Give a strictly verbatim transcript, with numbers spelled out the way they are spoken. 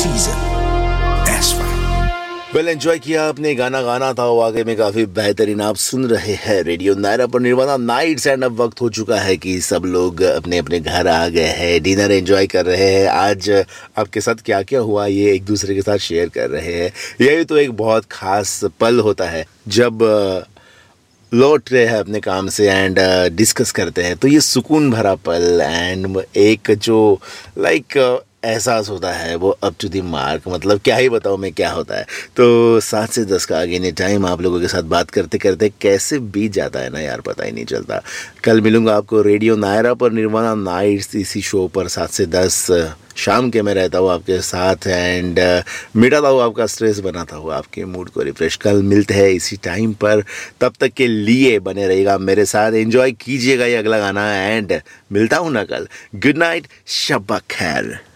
season. That's right. Well enjoy किया आपने, गाना गाना था वो वाकई में काफ़ी बेहतरीन। आप सुन रहे हैं रेडियो नायरा पर निर्वाणा नाइट्स, एंड अब वक्त हो चुका है कि सब लोग अपने अपने घर आ गए हैं, डिनर एंजॉय कर रहे हैं। आज आपके साथ क्या क्या हुआ ये एक दूसरे के साथ शेयर कर रहे हैं। यही तो एक बहुत ख़ास पल होता है जब लौट रहे हैं अपने काम से एंड डिस्कस करते हैं, तो ये सुकून भरा पल एंड एक जो लाइक एहसास होता है वो अप टू द मार्क। मतलब क्या ही बताऊँ मैं क्या होता है। तो सात से दस का आगे नहीं टाइम आप लोगों के साथ बात करते करते कैसे बीत जाता है ना यार, पता ही नहीं चलता। कल मिलूँगा आपको रेडियो नायरा पर निर्वाणा नाइट्स, इसी शो पर सात से दस शाम के मैं रहता हूँ आपके साथ एंड मिटाता हूँ आपका स्ट्रेस, बनाता हूँ आपके मूड को रिफ्रेश। कल मिलते हैं इसी टाइम पर, तब तक के लिए बने रहिएगा मेरे साथ, एंजॉय कीजिएगा ये अगला गाना एंड मिलता हूँ ना कल। गुड नाइट, शब्बा खैर।